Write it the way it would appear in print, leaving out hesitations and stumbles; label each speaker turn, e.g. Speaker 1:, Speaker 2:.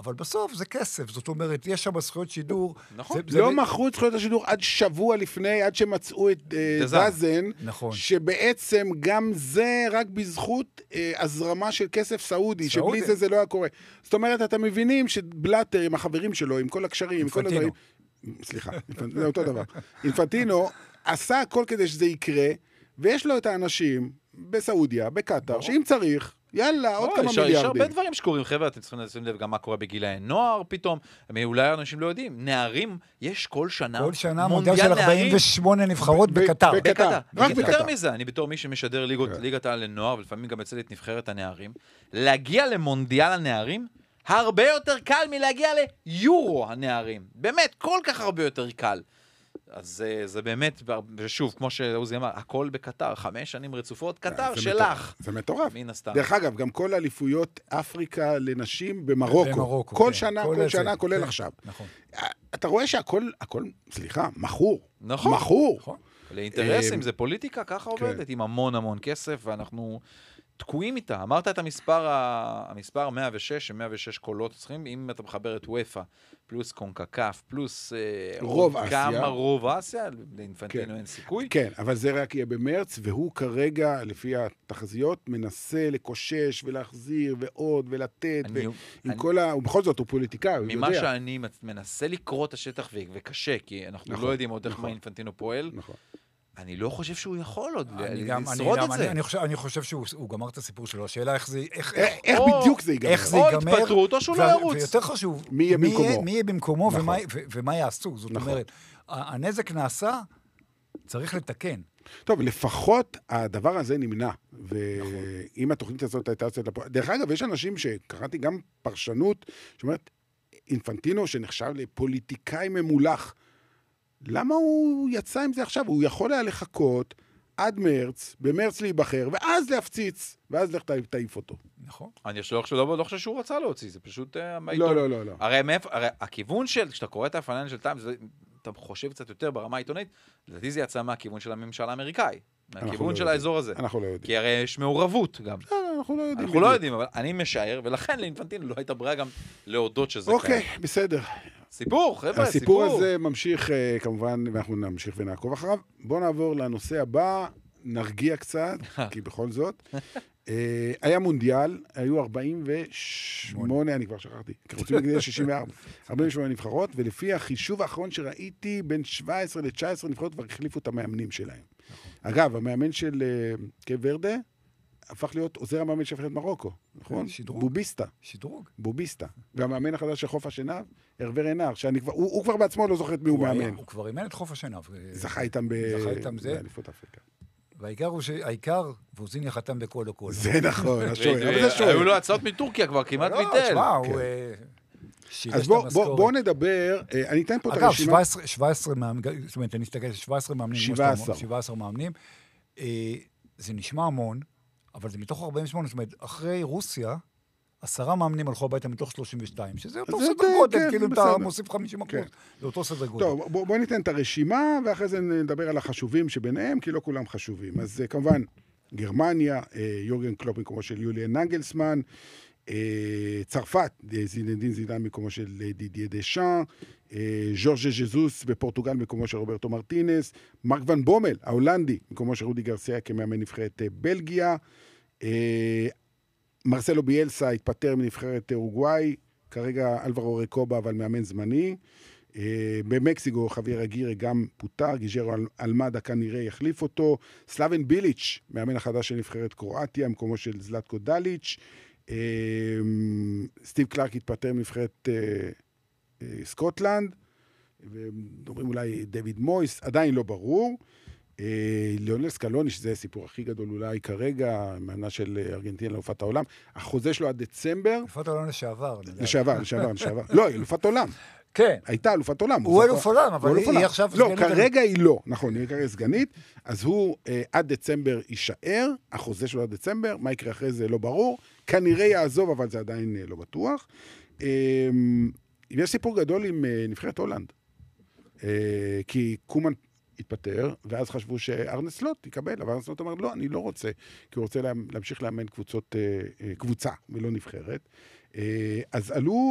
Speaker 1: אבל בסוף זה כסף, זאת אומרת, יש שם זכויות שידור.
Speaker 2: נכון. לא מכרו את זכויות השידור עד שבוע לפני, עד שמצאו את דזן, שבעצם גם זה רק בזכות הזרמה של כסף סעודי, שבלי זה לא היה קורה. זאת אומרת, אתם מבינים שבלאטר עם החברים שלו, עם כל הקשרים, עם כל הדברים, סליחה, זה אותו דבר. אינפנטינו עשה הכל כדי שזה יקרה, ויש לו את האנשים בסעודיה, בקטר, שאם צריך, יאללה, עוד כמה מיליארדים.
Speaker 3: יש הרבה דברים שקורים, חבר'ה, אתם צריכים לשים לב גם מה קורה בגילי נוער פתאום, אולי אנשים לא יודעים, נערים, יש כל שנה
Speaker 1: מונדיאל של 48 נבחרות בקטר.
Speaker 3: רק יותר מזה, אני בתור מי שמשדר ליגת העל לנוער, ולפעמים גם אצל את נבחרת הנערים, להגיע למונדיאל הנערים, הרבה יותר קל מלהגיע ליורו הנערים. באמת, כל כך הרבה יותר קל. אז זה באמת, ושוב, כמו שעוזי אמר, הכל בקטר, 5 שנים רצופות, קטר שלך.
Speaker 2: זה מטורף. דרך אגב, גם כל אליפויות אפריקה לנשים במרוקו. כל שנה, כולל עכשיו. אתה רואה שהכל, סליחה, מכור.
Speaker 3: נכון.
Speaker 2: מכור.
Speaker 3: לאינטרסים, זה פוליטיקה, ככה עובדת, עם המון המון כסף, ואנחנו תקועים איתה. אמרת את המספר 106, 106 קולות צריכים, אם אתה מחבר את וויפה, פלוס קונקקף, פלוס
Speaker 2: רוב אסיה.
Speaker 3: כמה רוב אסיה, לאינפנטינו אין סיכוי.
Speaker 2: כן, אבל זה רק יהיה במרץ, והוא כרגע, לפי התחזיות, מנסה לקושש ולהחזיר ועוד ולתת, ובכל זאת הוא פוליטיקאי, הוא יודע.
Speaker 3: ממה שאני מנסה לקרוא את השטח וקשה, כי אנחנו לא יודעים עוד איך מה אינפנטינו פועל, אני לא חושב שהוא יכול עוד לשרוד את זה.
Speaker 1: אני חושב שהוא גמר את הסיפור שלו. השאלה איך
Speaker 2: בדיוק זה ייגמר.
Speaker 3: או התפטרות או שהוא לא ירוץ.
Speaker 1: ויותר חשוב, מי יהיה במקומו ומה יעשו. זאת אומרת, הנזק נעשה, צריך לתקן.
Speaker 2: טוב, לפחות הדבר הזה נמנע. ואם התוכנית הזאת הייתה יוצאת לפועל... דרך אגב, יש אנשים שקראתי גם פרשנות, שאומרת, אינפנטינו שנחשב לפוליטיקאי ממולח, למה הוא יצא עם זה עכשיו? הוא יכול היה לחכות עד מרץ, במרץ להיבחר, ואז להפציץ, ואז לך תעיף אותו.
Speaker 1: נכון.
Speaker 3: אני לא חושב שהוא רצה להוציא, זה פשוט...
Speaker 2: לא.
Speaker 3: הרי הכיוון של, כשאתה קורא את הפיננשל טיימס, אתה חושב קצת יותר ברמה העיתונאית, לדעתי זה יצא מהכיוון של הממשל האמריקאי, מהכיוון של האזור הזה.
Speaker 2: אנחנו לא יודעים.
Speaker 3: כי הרי יש מעורבות גם.
Speaker 2: אנחנו לא יודעים.
Speaker 3: אנחנו לא יודעים, אבל אני משער, ולכן לאינפנטינו לא הייתה ברירה גם להודות שזה קיים.
Speaker 2: אוקיי, בסדר.
Speaker 3: סיפור, חבר'ה,
Speaker 2: הסיפור הזה ממשיך, כמובן, ואנחנו נמשיך ונעקוב אחריו. בואו נעבור לנושא הבא, נרגיע קצת, כי בכל זאת. היה מונדיאל, היו 48, אני כבר שכחתי, כי רוצים להגיד 64, 48 נבחרות, ולפי החישוב האחרון שראיתי, בין 17 ל-19 נבחרות כבר החליפו את המאמנים שלהם. אגב, המאמן של קייפ ורדה, הפך להיות עוזר המאמן שהפך להיות מרוקו, נכון? בוביסטה.
Speaker 1: שדרוג.
Speaker 2: בוביסטה. והמאמן החדש של חוף השנהב, הרבר עינר, הוא כבר בעצמו לא זוכר את מי הוא מאמן.
Speaker 1: הוא כבר אימן את חוף השנהב.
Speaker 2: זכה איתם באליפות אפריקה.
Speaker 1: והעיקר, ואוזיניה חתם בכל או כל.
Speaker 2: זה נכון, השוער.
Speaker 3: היו לו הצעות מטורקיה כבר, כמעט ביטל.
Speaker 2: אז בואו נדבר, אני אתן פה את הרשימה.
Speaker 1: אגב, 17 מאמנים, זאת אומרת, אני אסתכל, 17 מאמנים. 17 מאמנים. זה נשמע המון, אבל זה מתוך 48, זאת אומרת, אחרי רוסיה, 10 מאמנים הלכו הביתה מתוך 32, שזה אותו סדר גודל, כאילו אתה מוסיף 50%, זה אותו סדר גודל.
Speaker 2: טוב, בואו ניתן את הרשימה, ואחרי זה נדבר על החשובים שביניהם, כי לא כולם חשובים. אז כמובן, גרמניה, יורגן קלופ מקומו של יוליאן נגלסמן, צרפת, זינדין זידן מקומו של דידיה דשאן, ז'ורג'ה ז'זוס בפורטוגל מקומו של רוברטו מרטינס, מרק ון בומל, ההולנדי, מקומו של רודי גרסיה כמאמן נבחרת בלגיה, מרסלו ביאלסה התפטר מנבחרת אורוגוואי, כרגע אלברו רקובה, אבל מאמן זמני. במקסיקו חוויר אגירה גם פוטר, גיג'רו אלמדה כנראה יחליף אותו. סלאבן ביליץ', מאמן החדש של נבחרת קרואטיה, מקומו של זלטקו דליץ'. סטיב קלארק התפטר מנבחרת סקוטלנד. ודוברים אולי דויד מויס, עדיין לא ברור. ליאונל סקלוני, שזה הסיפור הכי גדול אולי כרגע, מאמנה של ארגנטינה לאלופת העולם, החוזה שלו עד דצמבר.
Speaker 1: אלופת העולם לשעבר.
Speaker 2: לשעבר. לא, אלופת עולם.
Speaker 1: כן.
Speaker 2: הייתה אלופת עולם.
Speaker 1: הוא אלוף עולם, אבל היא עכשיו
Speaker 2: סגנית. לא, כרגע היא לא. נכון, היא כרגע סגנית. אז הוא עד דצמבר יישאר, החוזה שלו עד דצמבר, מה יקרה אחרי זה לא ברור. כנראה יעזוב, אבל זה עדיין לא בטוח. יש סיפור גדול עם נבחרת הולנד. כי קומן התפטר, ואז חשבו שארנה סלוט יקבל, אבל ארנה סלוט אמר, לא, אני לא רוצה, כי הוא רוצה להמשיך לאמן קבוצה ולא נבחרת. אז עלו